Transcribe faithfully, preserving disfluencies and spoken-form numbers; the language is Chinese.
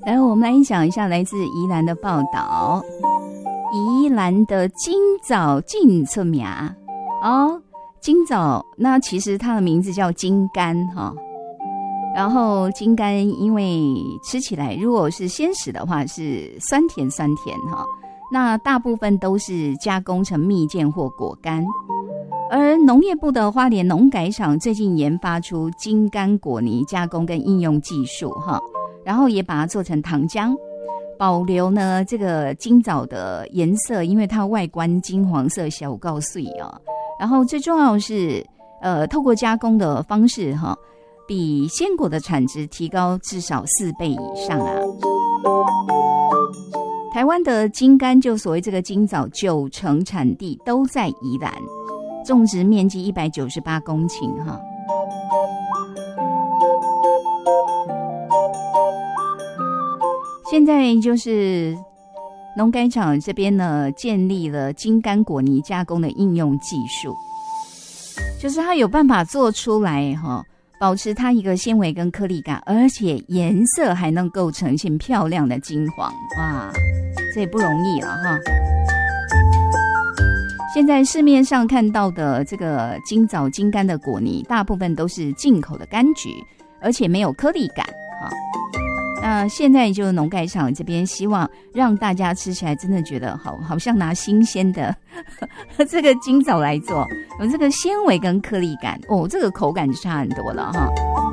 来，我们来讲一下来自宜兰的报道。宜兰的金枣金出名哦，金枣那其实它的名字叫金柑哈、哦。然后金柑因为吃起来如果是鲜食的话是酸甜酸甜哈、哦，那大部分都是加工成蜜饯或果干。而农业部的花莲农改场最近研发出金柑果泥加工跟应用技术哈，然后也把它做成糖浆，保留呢这个金枣的颜色，因为它外观金黄色小告碎哦。然后最重要的是，呃，透过加工的方式哈，比鲜果的产值提高至少四倍以上啊。台湾的金柑就所谓这个金枣，九成产地都在宜兰。种植面积一百九十八公顷哈，现在就是农改场这边呢建立了金柑果泥加工的应用技术，就是它有办法做出来哈，保持它一个纤维跟颗粒感，而且颜色还能够呈现漂亮的金黄，哇，这也不容易了哈。现在市面上看到的这个金枣金柑的果泥大部分都是进口的柑橘，而且没有颗粒感啊。那现在就农改场这边希望让大家吃起来真的觉得好好像拿新鲜的呵呵这个金枣来做，有这个纤维跟颗粒感哦，这个口感就差很多了哈。